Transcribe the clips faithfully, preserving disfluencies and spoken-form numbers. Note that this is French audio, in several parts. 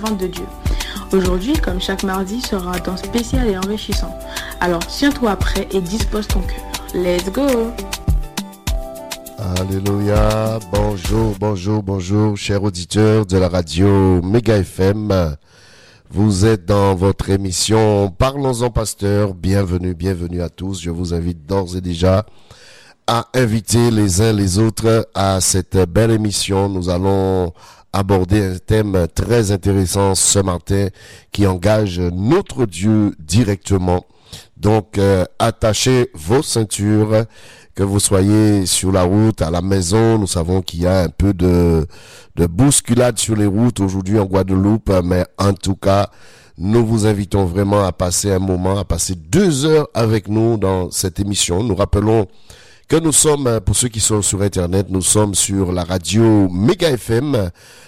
de Dieu. Aujourd'hui, comme chaque mardi, sera un temps spécial et enrichissant. Alors tiens-toi prêt et dispose ton cœur. Let's go! Alléluia, bonjour, bonjour, bonjour, chers auditeurs de la radio Méga F M. Vous êtes dans votre émission Parlons-en Pasteur. Bienvenue, bienvenue à tous. Je vous invite d'ores et déjà à inviter les uns les autres à cette belle émission. Nous allons aborder un thème très intéressant ce matin qui engage notre Dieu directement. Donc, euh, attachez vos ceintures, que vous soyez sur la route, à la maison. Nous savons qu'il y a un peu de, de bousculade sur les routes aujourd'hui en Guadeloupe, mais en tout cas, nous vous invitons vraiment à passer un moment, à passer deux heures avec nous dans cette émission. Nous rappelons que nous sommes, pour ceux qui sont sur Internet, nous sommes sur la radio Méga F M,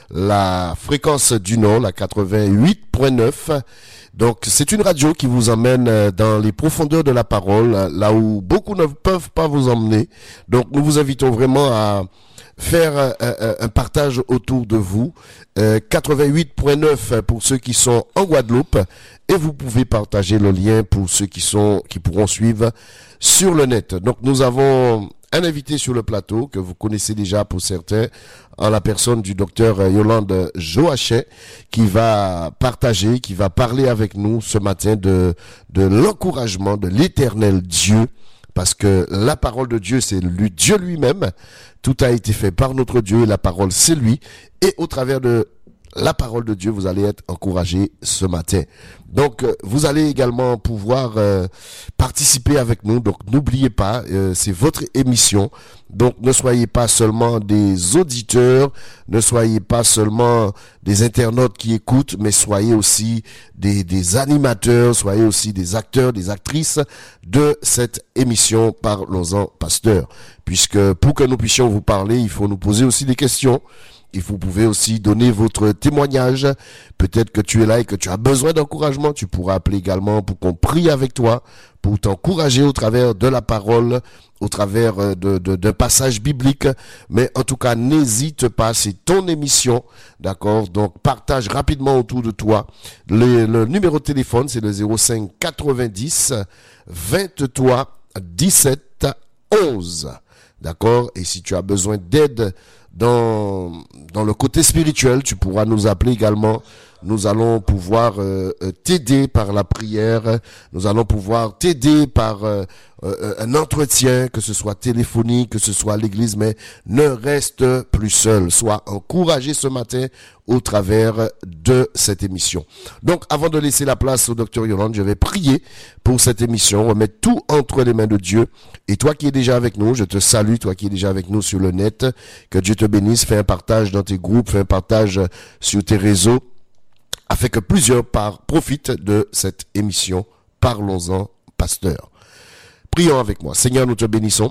la fréquence du Nord, la quatre-vingt-huit point neuf. Donc, c'est une radio qui vous emmène dans les profondeurs de la parole, là où beaucoup ne peuvent pas vous emmener. Donc, nous vous invitons vraiment à faire un, un, un partage autour de vous. Euh, quatre-vingt-huit point neuf pour ceux qui sont en Guadeloupe, et vous pouvez partager le lien pour ceux qui sont, qui pourront suivre sur le net. Donc, nous avons un invité sur le plateau que vous connaissez déjà pour certains, en la personne du docteur Yolande Joachim, qui va partager, qui va parler avec nous ce matin de, de l'encouragement de l'éternel Dieu, parce que la parole de Dieu, c'est lui, Dieu lui-même. Tout a été fait par notre Dieu, et la parole, c'est lui. Et au travers de la parole de Dieu, vous allez être encouragés ce matin. Donc, euh, vous allez également pouvoir euh, participer avec nous. Donc, n'oubliez pas, euh, c'est votre émission. Donc, ne soyez pas seulement des auditeurs, ne soyez pas seulement des internautes qui écoutent, mais soyez aussi des, des animateurs, soyez aussi des acteurs, des actrices de cette émission Parlons-en Pasteur. Puisque pour que nous puissions vous parler, il faut nous poser aussi des questions. Et vous pouvez aussi donner votre témoignage. Peut-être que tu es là et que tu as besoin d'encouragement. Tu pourras appeler également pour qu'on prie avec toi, pour t'encourager au travers de la parole, au travers de, de, d'un passage biblique. Mais en tout cas, n'hésite pas, c'est ton émission, d'accord? Donc, partage rapidement autour de toi. Le, le numéro de téléphone, c'est le zéro cinq quatre-vingt-dix vingt-trois dix-sept onze, d'accord? Et si tu as besoin d'aide dans dans le côté spirituel, tu pourras nous appeler également. Nous allons pouvoir euh, t'aider par la prière. Nous allons pouvoir t'aider par euh, euh, un entretien, que ce soit téléphonique, que ce soit à l'église, mais ne reste plus seul. Sois encouragé ce matin au travers de cette émission. Donc, avant de laisser la place au docteur Yolande, je vais prier pour cette émission, remettre tout entre les mains de Dieu. Et toi qui es déjà avec nous, je te salue, toi qui es déjà avec nous sur le net. Que Dieu te bénisse, fais un partage dans tes groupes, fais un partage sur tes réseaux, afin que plusieurs par profitent de cette émission Parlons-en Pasteur. Prions avec moi. Seigneur, nous te bénissons.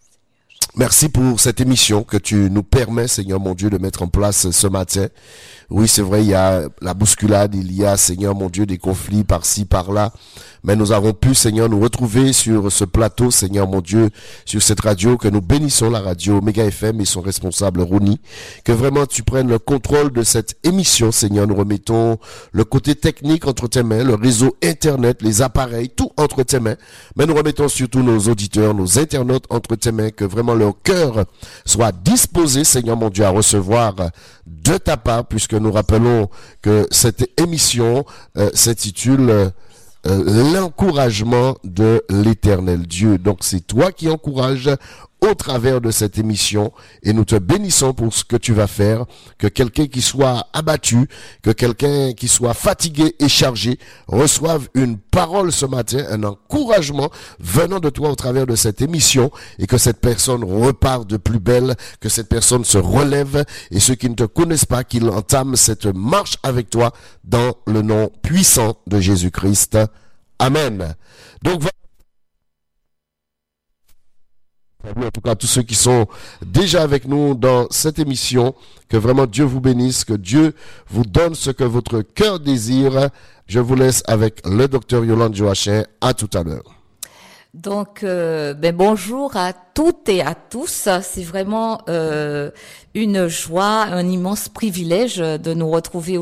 Merci pour cette émission que tu nous permets, Seigneur mon Dieu, de mettre en place ce matin. Oui, c'est vrai, il y a la bousculade, il y a, Seigneur mon Dieu, des conflits par-ci, par-là. Mais nous avons pu, Seigneur, nous retrouver sur ce plateau, Seigneur mon Dieu, sur cette radio, que nous bénissons, la radio Méga F M et son responsable Ronnie. Que vraiment tu prennes le contrôle de cette émission, Seigneur. Nous remettons le côté technique entre tes mains, le réseau Internet, les appareils, tout entre tes mains. Mais nous remettons surtout nos auditeurs, nos internautes entre tes mains, que vraiment leur cœur soit disposé, Seigneur mon Dieu, à recevoir de ta part, puisque nous rappelons que cette émission euh, s'intitule euh, euh, l'encouragement de l'éternel Dieu. Donc c'est toi qui encourages au travers de cette émission, et nous te bénissons pour ce que tu vas faire. Que quelqu'un qui soit abattu, que quelqu'un qui soit fatigué et chargé reçoive une parole ce matin, un encouragement venant de toi au travers de cette émission, et que cette personne repart de plus belle, que cette personne se relève, et ceux qui ne te connaissent pas, qu'ils entament cette marche avec toi dans le nom puissant de Jésus-Christ. Amen. Donc, salut en tout cas à tous ceux qui sont déjà avec nous dans cette émission. Que vraiment Dieu vous bénisse, que Dieu vous donne ce que votre cœur désire. Je vous laisse avec le docteur Yolande Joachim. À tout à l'heure. Donc, euh, ben bonjour à toutes et à tous. C'est vraiment euh, une joie, un immense privilège de nous retrouver